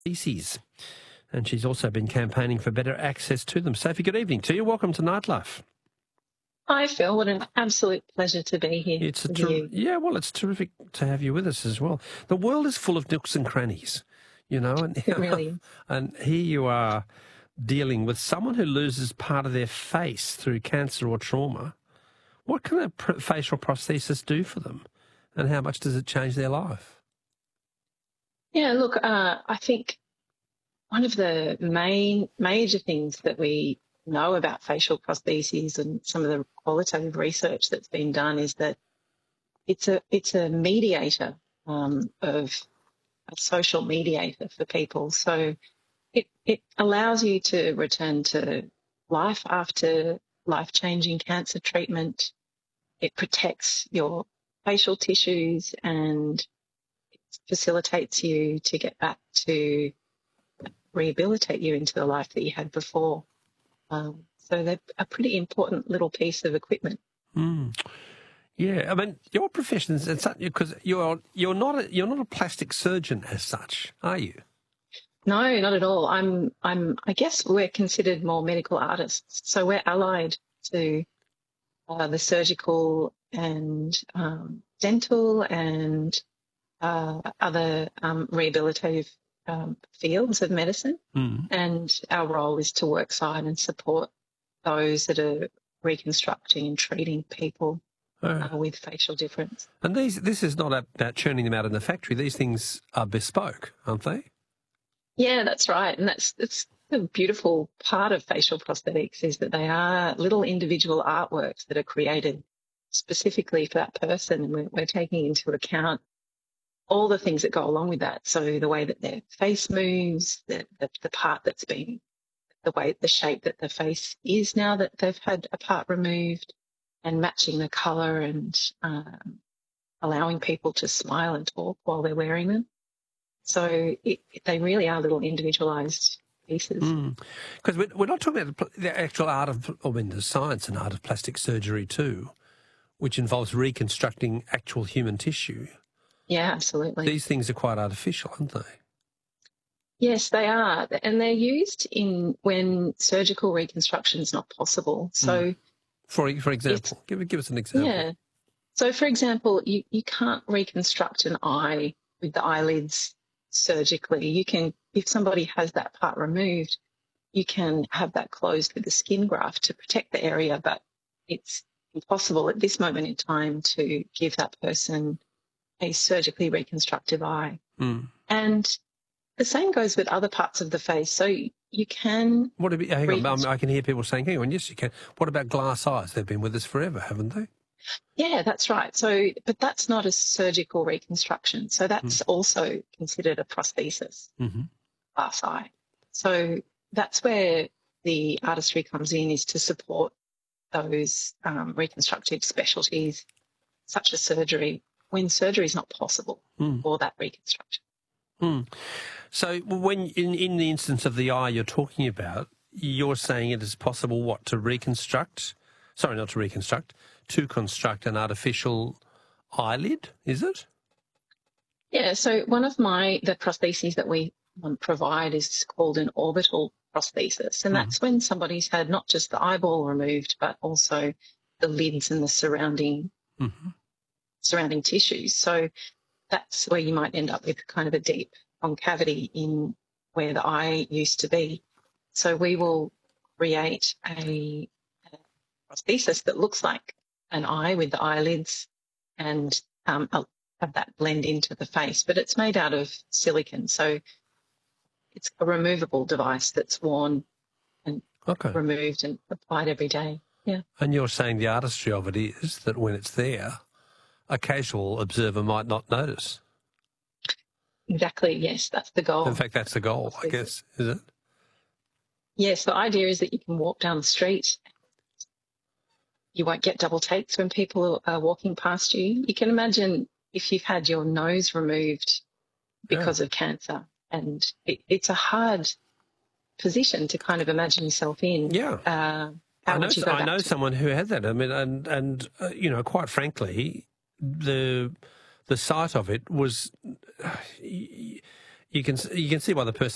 prostheses. And she's also been campaigning for better access to them. Sophie, good evening to you. Welcome to Nightlife. Hi, Phil. What an absolute pleasure to be here It's with you. Yeah, well, it's terrific to have you with us as well. The world is full of nooks and crannies, and It really is. and here you are dealing with someone who loses part of their face through cancer or trauma. What can a facial prosthesis do for them, and how much does it change their life? Yeah, look, I think one of the major things that we know about facial prostheses and some of the qualitative research that's been done is that it's a mediator of a social mediator for people. So it allows you to return to life after life-changing cancer treatment. It protects your facial tissues and facilitates you to get back to rehabilitate you into the life that you had before. So they're a pretty important little piece of equipment. Mm. Yeah, I mean, your profession is because you're not a plastic surgeon as such, are you? No, not at all. I guess we're considered more medical artists. So we're allied to the surgical and dental and other rehabilitative fields of medicine. Mm. And our role is to work side and support those that are reconstructing and treating people with facial difference. And this is not about churning them out in the factory. These things are bespoke, aren't they? Yeah, that's right. And that's the beautiful part of facial prosthetics is that they are little individual artworks that are created specifically for that person. And we're taking into account all the things that go along with that. So the way that their face moves, the part that's been, the shape that the face is now that they've had a part removed, and matching the colour and allowing people to smile and talk while they're wearing them. So they really are little individualised pieces. Because we're not talking about the actual art of, the science and art of plastic surgery too, which involves reconstructing actual human tissue. Yeah, absolutely. These things are quite artificial, aren't they? Yes, they are. And they're used when surgical reconstruction is not possible. So, for example, give us an example. Yeah. So, for example, you can't reconstruct an eye with the eyelids surgically. You can, if somebody has that part removed, you can have that closed with a skin graft to protect the area, but it's impossible at this moment in time to give that person a surgically reconstructive eye. And the same goes with other parts of the face. So you can... Hang on, I can hear people saying, hang on, yes, you can. What about glass eyes? They've been with us forever, haven't they? Yeah, that's right. So, but that's not a surgical reconstruction. So that's also considered a prosthesis, glass eye. So that's where the artistry comes in, is to support those reconstructive specialties, such as surgery, when surgery is not possible for that reconstruction. So when in the instance of the eye you're talking about, you're saying it is possible, to construct an artificial eyelid, is it? Yeah, so one of the prostheses that we provide is called an orbital prosthesis, and that's when somebody's had not just the eyeball removed, but also the lids and the surrounding tissues. So that's where you might end up with kind of a deep concavity in where the eye used to be. So we will create a prosthesis that looks like an eye with the eyelids and have that blend into the face. But it's made out of silicone, so it's a removable device that's worn and removed and applied every day. Yeah. And you're saying the artistry of it is that when it's there, a casual observer might not notice. Exactly, yes, that's the goal. In fact, that's the goal, I guess, is it? Yes, the idea is that you can walk down the street. You won't get double takes when people are walking past you. You can imagine if you've had your nose removed because of cancer, and it's a hard position to kind of imagine yourself in. Yeah. I know someone who had that. I mean, and quite frankly, the sight of it was, you can see why the person